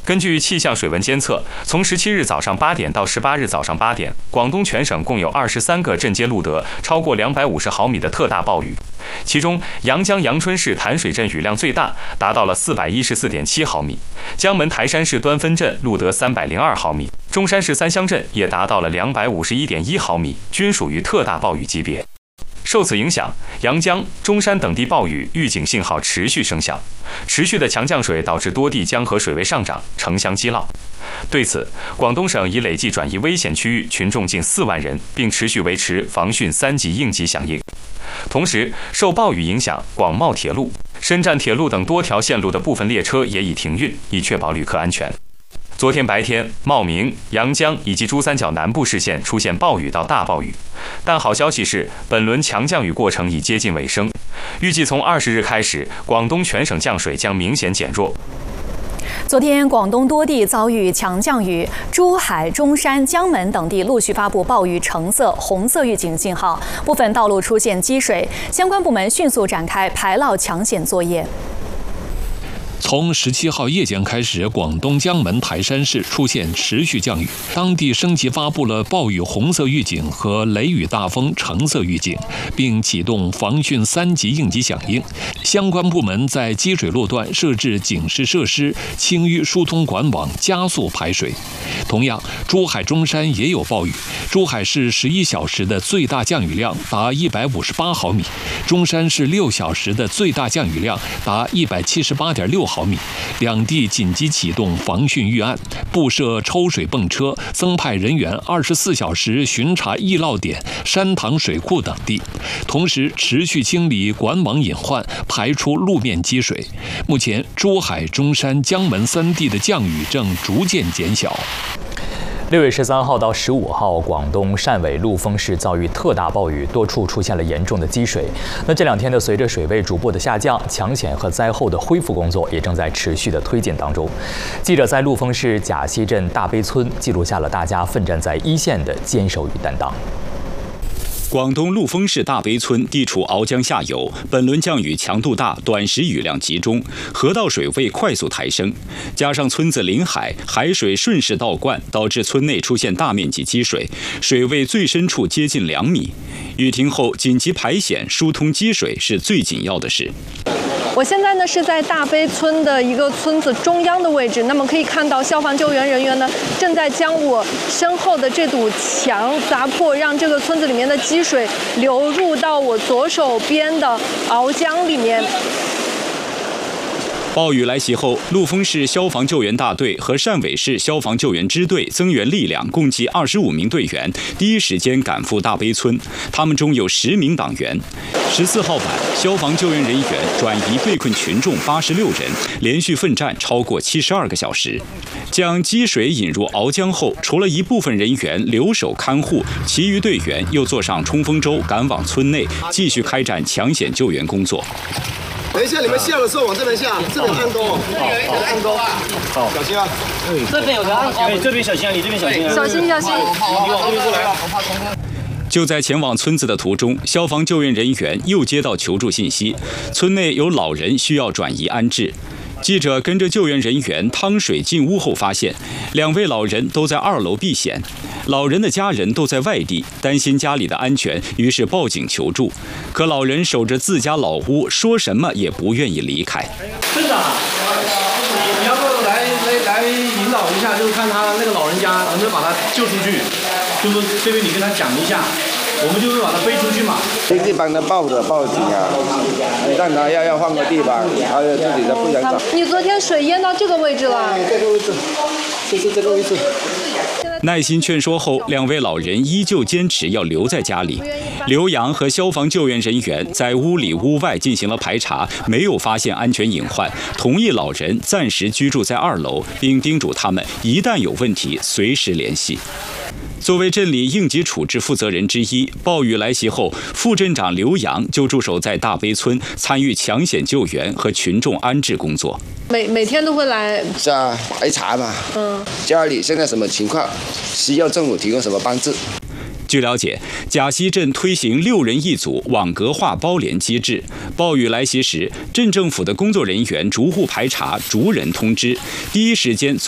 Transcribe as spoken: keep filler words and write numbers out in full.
根据气象水文监测，从十七日早上八点到十八日早上八点，广东全省共有二十三个镇街录得超过两百五十毫米的特大暴雨，其中阳江阳春市潭水镇雨量最大，达到了四百一十四点七毫米，江门台山市端分镇录得三百零二毫米，中山市三乡镇也达到了两百五十一点一毫米，均属于特大暴雨级别。受此影响，阳江、中山等地暴雨预警信号持续生效，持续的强降水导致多地江河水位上涨，城乡积涝。对此，广东省已累计转移危险区域群众近四万人，并持续维持防汛三级应急响应。同时，受暴雨影响，广茂铁路、深湛铁路等多条线路的部分列车也已停运，以确保旅客安全。昨天白天，茂名、阳江以及珠三角南部市县出现暴雨到大暴雨，但好消息是，本轮强降雨过程已接近尾声。预计从二十日开始，广东全省降水将明显减弱。 昨天，广东多地遭遇强降雨，珠海、中山、江门等地陆续发布暴雨橙色、红色预警信号，部分道路出现积水，相关部门迅速展开排涝抢险作业。 从十七号夜间开始，广东江门台山市出现持续降雨，当地升级发布了暴雨红色预警和雷雨大风橙色预警，并启动防汛三级应急响应。相关部门在积水路段设置警示设施，清淤疏通管网，加速排水。同样，珠海、中山也有暴雨，珠海市十一小时的最大降雨量达一百五十八毫米，中山市六小时的最大降雨量达一百七十八点六毫米，两地紧急启动防汛预案，布设抽水泵车，增派人员二十四小时巡查易涝点、山塘水库等地，同时持续清理管网隐患，排出路面积水。目前，珠海、中山、江门三地的降雨正逐渐减小。 六月十三号到十五号，广东汕尾陆丰市遭遇特大暴雨，多处出现了严重的积水。那这两天呢，随着水位逐步的下降，抢险和灾后的恢复工作也正在持续的推进当中。记者在陆丰市甲溪镇大悲村记录下了大家奋战在一线的坚守与担当。 广东陆丰市大悲村地处鳌江下游，本轮降雨强度大，短时雨量集中，河道水位快速抬升，加上村子临海，海水顺势倒灌，导致村内出现大面积积水，水位最深处接近两米。雨停后，紧急排险、疏通积水是最紧要的事。 我现在呢是在大悲村的一个村子中央的位置，那么可以看到消防救援人员呢正在将我身后的这堵墙砸破，让这个村子里面的积水流入到我左手边的鳌江里面。 暴雨来袭后，陆丰市消防救援大队和汕尾市消防救援支队增援力量，共计二十五名队员，第一时间赶赴大悲村。他们中有十名党员。十四号晚，消防救援人员转移被困群众八十六人，连续奋战超过七十二个小时。将积水引入鳌江后，除了一部分人员留守看护，其余队员又坐上冲锋舟赶往村内，继续开展抢险救援工作。 等一下，你们下的时候往这边下，这边有暗沟哦。这边有一个暗沟啊，好，小心啊。嗯，这边有个暗沟。哎，这边小心啊，你这边小心啊。 小心小心。 你往后面过来啊，我怕冲锋。 就在前往村子的途中，消防救援人员又接到求助信息，村内有老人需要转移安置。记者跟着救援人员趟水进屋后，发现两位老人都在二楼避险，老人的家人都在外地，担心家里的安全，于是报警求助。可老人守着自家老屋，说什么也不愿意离开。 村长，你要不来来来引导一下，就是看他那个老人家能不能把他救出去，就是这边你跟他讲一下。我们就会把它飞出去嘛。 一定帮他报的报警啊，让他要要换个地方，他自己的不想找。 你昨天水淹到这个位置了？ 这个位置，就是这个位置。 耐心劝说后，两位老人依旧坚持要留在家里。刘洋和消防救援人员在屋里屋外进行了排查，没有发现安全隐患，同意老人暂时居住在二楼，并叮嘱他们一旦有问题随时联系。作为镇里应急处置负责人之一，暴雨来袭后，副镇长刘洋就驻守在大悲村，参与抢险救援和群众安置工作。 每每天都会来， 是啊，排查嘛。嗯，家里现在什么情况，需要政府提供什么帮助。 据了解，甲溪镇推行六人一组网格化包联机制。暴雨来袭时，镇政府的工作人员逐户排查，逐人通知，第一时间